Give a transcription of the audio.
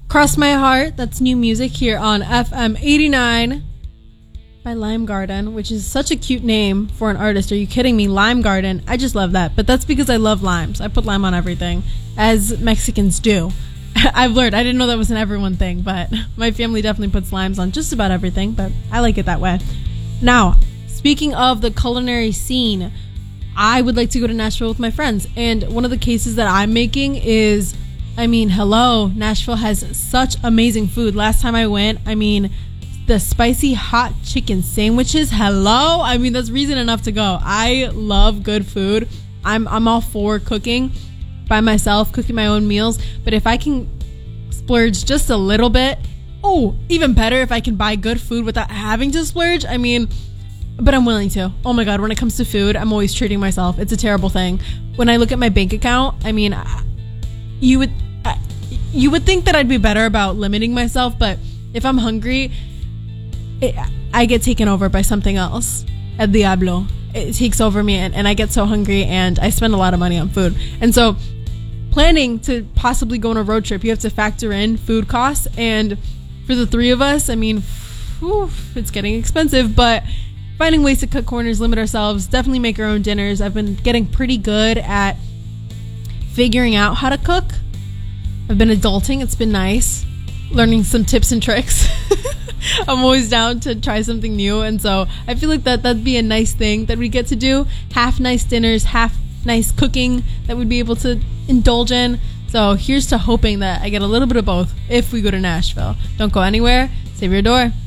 Cross My Heart, that's new music here on FM 89 by Lime Garden, which is such a cute name for an artist. Are you kidding me? Lime Garden. I just love that. But that's because I love limes. I put lime on everything, as Mexicans do. I've learned. I didn't know that was an everyone thing, but my family definitely puts limes on just about everything, but I like it that way. Now, speaking of the culinary scene, I would like to go to Nashville with my friends. And one of the cases that I'm making is, hello, Nashville has such amazing food. Last time I went, the spicy hot chicken sandwiches, hello. That's reason enough to go. I love good food. I'm all for cooking by myself, cooking my own meals. But if I can splurge just a little bit, even better if I can buy good food without having to splurge. But I'm willing to. Oh my God, when it comes to food, I'm always treating myself. It's a terrible thing. When I look at my bank account, you would think that I'd be better about limiting myself, but if I'm hungry, I get taken over by something else. El diablo. It takes over me, and I get so hungry, and I spend a lot of money on food. And so planning to possibly go on a road trip, you have to factor in food costs. And for the three of us, it's getting expensive, but finding ways to cut corners, limit ourselves, definitely make our own dinners. I've been getting pretty good at figuring out how to cook. I've been adulting. It's been nice. Learning some tips and tricks. I'm always down to try something new. And so I feel like that'd be a nice thing that we get to do. Half nice dinners, half nice cooking that we'd be able to indulge in. So here's to hoping that I get a little bit of both if we go to Nashville. Don't go anywhere. Save your door.